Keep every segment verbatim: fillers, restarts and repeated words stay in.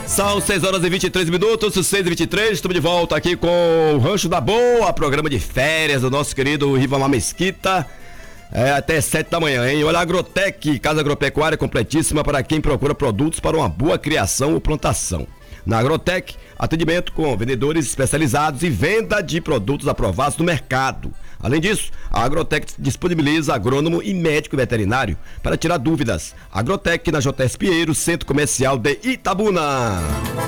São seis horas e vinte e três minutos, seis e vinte e três, estamos de volta aqui com o Rancho da Boa, programa de férias do nosso querido Rivamar Mesquita, é, até sete da manhã, hein? Olha, a Agrotec, casa agropecuária completíssima para quem procura produtos para uma boa criação ou plantação. Na Agrotec, atendimento com vendedores especializados e venda de produtos aprovados no mercado. Além disso, a Agrotec disponibiliza agrônomo e médico veterinário para tirar dúvidas. Agrotec na J S Pinheiro, Centro Comercial de Itabuna.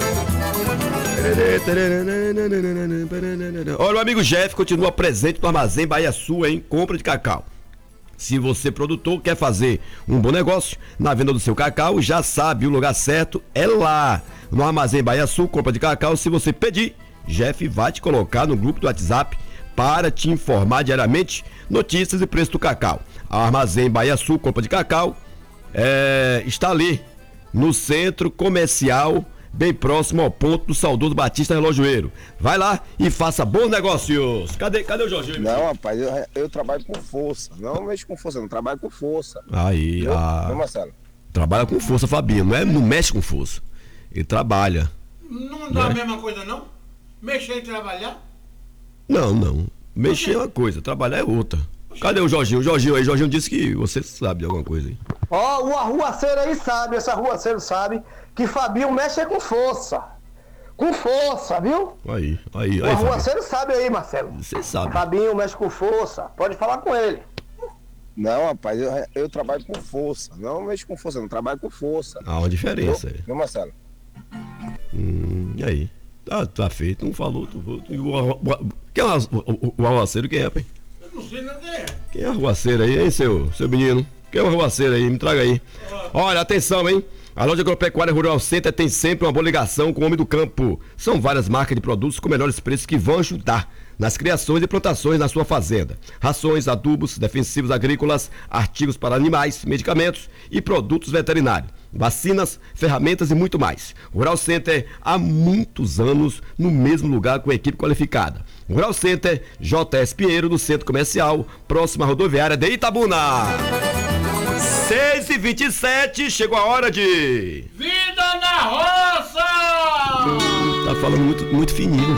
Olha, o amigo Jeff continua presente no Armazém Bahia Sul em compra de cacau. Se você, produtor, quer fazer um bom negócio na venda do seu cacau, já sabe, o lugar certo é lá, no Armazém Bahia Sul, compra de cacau. Se você pedir, Jeff vai te colocar no grupo do WhatsApp para te informar diariamente notícias e preço do cacau. A Armazém Bahia Sul, compra de cacau, é, está ali, no Centro Comercial, bem próximo ao ponto do saudoso Batista Relojoeiro. Vai lá e faça bons negócios. Cadê, cadê o Jorginho? Não, rapaz, eu, eu trabalho com força. Não mexo com força, não trabalho com força. Aí, Viu? a... Viu, Marcelo? Trabalha com força, Fabinho. Não, é, não mexe com força. Ele trabalha. Não dá a mesma coisa, não? Mexer e trabalhar? Não, não. Mexer é uma coisa, trabalhar é outra. Cadê o Jorginho? O Jorginho aí, o Jorginho disse que você sabe de alguma coisa aí. Ó, oh, o arruaceiro aí sabe, esse arruaceiro sabe que Fabinho mexe com força. Com força, viu? Aí, aí, aí. O arruaceiro sabe aí, Marcelo. Você sabe. Fabinho mexe com força. Pode falar com ele. Não, rapaz, eu, eu trabalho com força. Não mexo com força, não trabalho com força. Há uma diferença aí. Viu, Marcelo? Hum, e aí? Tá, tá feito, não falou. Tu, tu, o, o, o, quem é o, o, o arruaceiro? Quem é, pai? Eu não sei nem quem é. Quem é o arruaceiro aí, hein, seu, seu menino? Quem é o arruaceiro aí? Me traga aí. Olha, atenção, hein? A loja Agropecuária Rural Center tem sempre uma boa ligação com o homem do campo. São várias marcas de produtos com melhores preços que vão ajudar nas criações e plantações na sua fazenda. Rações, adubos, defensivos agrícolas, artigos para animais, medicamentos e produtos veterinários. Vacinas, ferramentas e muito mais. Rural Center há muitos anos no mesmo lugar com a equipe qualificada. Rural Center, J S Pinheiro, no Centro Comercial, próxima à rodoviária de Itabuna. seis e vinte e sete, chegou a hora de... Vida na roça! Tá falando muito, muito fininho.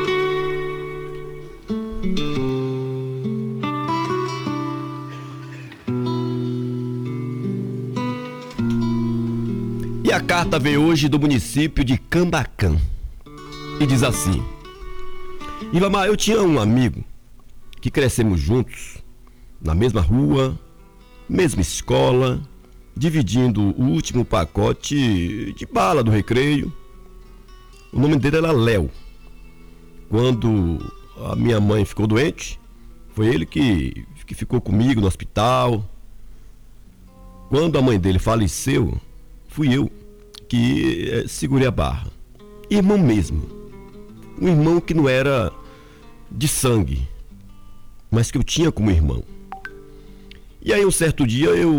E a carta veio hoje do município de Cambacan. E diz assim: Rivamar, eu tinha um amigo que crescemos juntos, na mesma rua, mesma escola, dividindo o último pacote de bala do recreio. O nome dele era Léo. Quando a minha mãe ficou doente, foi ele que, que ficou comigo no hospital. Quando a mãe dele faleceu, fui eu que é, segurei a barra. Irmão mesmo. Um irmão que não era de sangue, mas que eu tinha como irmão. E aí um certo dia eu